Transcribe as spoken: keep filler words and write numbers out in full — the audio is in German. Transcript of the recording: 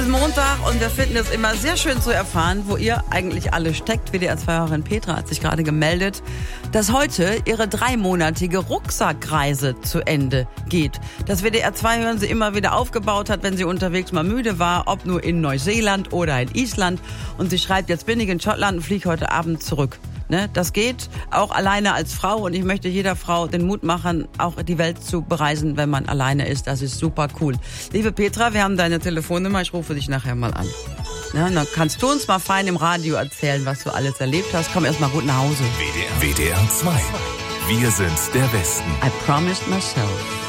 Es ist Montag und wir finden es immer sehr schön zu erfahren, wo ihr eigentlich alle steckt. W D R zwei-Hörerin Petra hat sich gerade gemeldet, dass heute ihre dreimonatige Rucksackreise zu Ende geht. Das W D R zwei hören sie immer wieder aufgebaut hat, wenn sie unterwegs mal müde war, ob nur in Neuseeland oder in Island. Und sie schreibt, jetzt bin ich in Schottland und fliege heute Abend zurück. Ne, das geht auch alleine als Frau und ich möchte jeder Frau den Mut machen, auch die Welt zu bereisen, wenn man alleine ist. Das ist super cool. Liebe Petra, wir haben deine Telefonnummer, ich rufe dich nachher mal an. Ja, dann kannst du uns mal fein im Radio erzählen, was du alles erlebt hast. Komm erst mal gut nach Hause. W D R zwei. Wir sind der Westen. I promised myself.